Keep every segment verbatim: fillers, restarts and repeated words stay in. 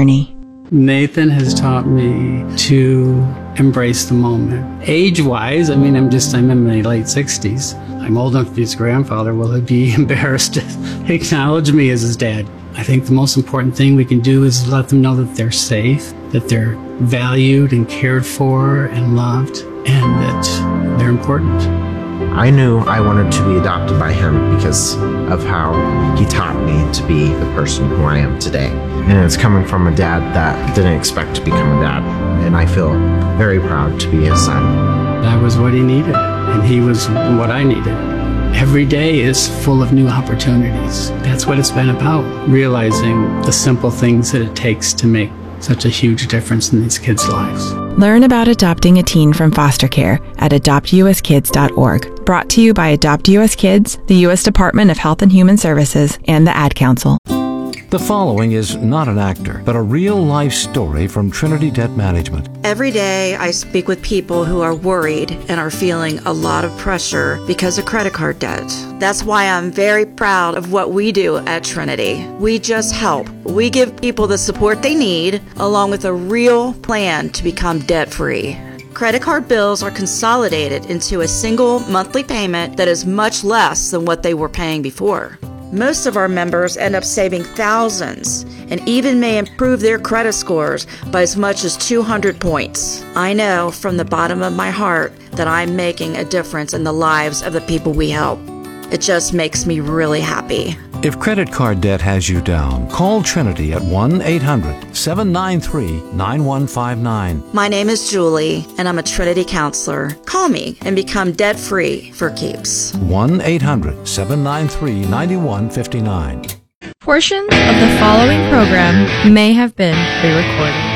journey. Nathan has taught me to embrace the moment. Age-wise, I mean, I'm just, I'm in my late sixties. I'm old enough to be his grandfather. Will he be embarrassed to acknowledge me as his dad? I think the most important thing we can do is let them know that they're safe, that they're valued and cared for and loved, and that they're important. I knew I wanted to be adopted by him because of how he taught me to be the person who I am today. And it's coming from a dad that didn't expect to become a dad. And I feel very proud to be his son. That was what he needed, and he was what I needed. Every day is full of new opportunities. That's what it's been about, realizing the simple things that it takes to make such a huge difference in these kids' lives. Learn about adopting a teen from foster care at adopt u s kids dot org. Brought to you by Adopt U S Kids, the U S Department of Health and Human Services, and the Ad Council. The following is not an actor, but a real-life story from Trinity Debt Management. Every day I speak with people who are worried and are feeling a lot of pressure because of credit card debt. That's why I'm very proud of what we do at Trinity. We just help. We give people the support they need, along with a real plan to become debt-free. Credit card bills are consolidated into a single monthly payment that is much less than what they were paying before. Most of our members end up saving thousands and even may improve their credit scores by as much as two hundred points. I know from the bottom of my heart that I'm making a difference in the lives of the people we help. It just makes me really happy. If credit card debt has you down, call Trinity at one eight hundred seven nine three nine one five nine. My name is Julie, and I'm a Trinity counselor. Call me and become debt-free for keeps. one eight hundred seven nine three nine one five nine. Portions of the following program may have been pre-recorded.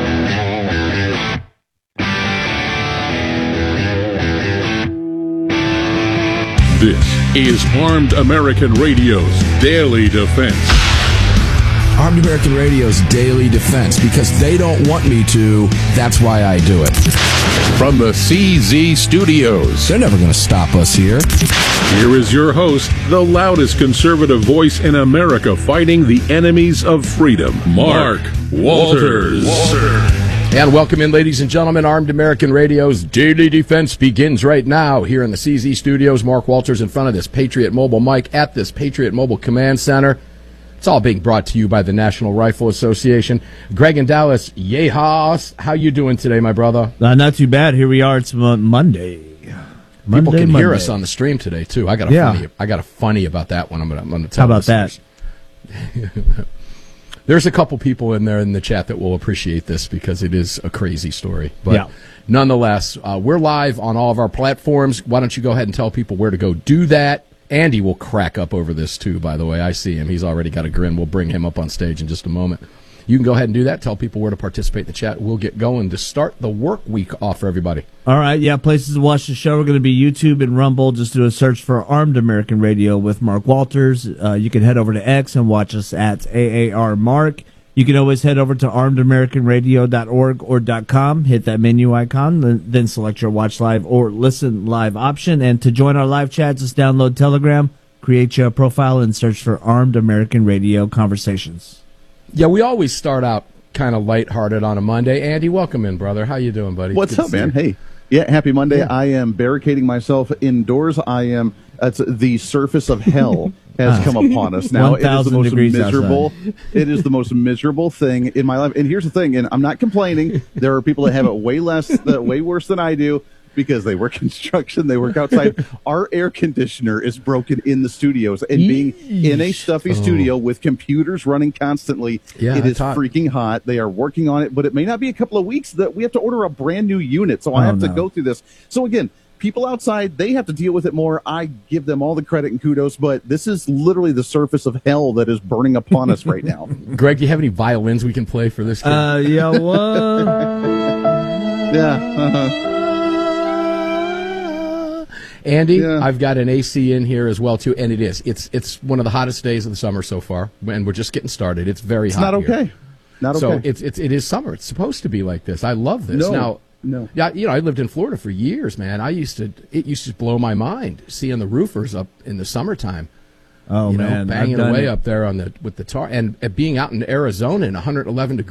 This is Armed American Radio's Daily Defense. Armed American Radio's Daily Defense. Because they don't want me to, that's why I do it. From the C Z Studios. They're never going to stop us here. Here is your host, the loudest conservative voice in America fighting the enemies of freedom, Mark Walters. Walter. And welcome in, ladies and gentlemen. Armed American Radio's Daily Defense begins right now here in the C Z Studios. Mark Walters in front of this Patriot Mobile mic at this Patriot Mobile Command Center. It's all being brought to you by the National Rifle Association. Greg in Dallas, yeehaws. How you doing today, my brother? Uh, not too bad. Here we are. It's Monday. Monday People can Monday. hear us on the stream today too. I got a yeah. funny. I got a funny about that one. I'm going to tell. How about listeners. that? There's a couple people in there in the chat that will appreciate this because it is a crazy story. But yeah. nonetheless, uh, we're live on all of our platforms. Why don't you go ahead and tell people where to go do that? Andy will crack up over this too, by the way. I see him. He's already got a grin. We'll bring him up on stage in just a moment. You can go ahead and do that. Tell people where to participate in the chat. We'll get going to start the work week off for everybody. All right, yeah, places to watch the show are going to be YouTube and Rumble. Just do a search for Armed American Radio with Mark Walters. Uh, you can head over to X and watch us at A A R Mark. You can always head over to armed american radio dot org or .com, hit that menu icon, then select your watch live or listen live option. And to join our live chat, just download Telegram, create your profile, and search for Armed American Radio Conversations. Yeah, we always start out kind of lighthearted on a Monday. Andy, welcome in, brother. How you doing, buddy? What's Good up, man? Hey. Yeah, happy Monday. Yeah. I am barricading myself indoors. I am, that's the surface of hell has come upon us now. It is the most miserable, outside. It is the most miserable thing in my life. And here's the thing, and I'm not complaining. There are people that have it way less, that way worse than I do. Because they work construction, they work outside. Our air conditioner is broken in the studios, and being in a stuffy oh. studio with computers running constantly, yeah, it is hot. freaking hot. They are working on it, but it may not be a couple of weeks that we have to order a brand new unit. So I oh, have to no. go through this. So again, people outside, they have to deal with it more. I give them all the credit and kudos, but this is literally the surface of hell that is burning upon us right now. Greg, do you have any violins we can play for this kid? Uh, yeah, what? yeah, uh-huh. Andy, yeah. I've got an A C in here as well, too, and it is. It's it's one of the hottest days of the summer so far, and we're just getting started. It's very it's hot not okay. Here. Not so okay. So it's, it's, it is summer. It's supposed to be like this. I love this. No, now, no. Yeah, you know, I lived in Florida for years, man. I used to, it used to blow my mind seeing the roofers up in the summertime. Oh, you know, man. banging away it. up there on the with the tar. And uh, being out in Arizona in one hundred eleven degrees.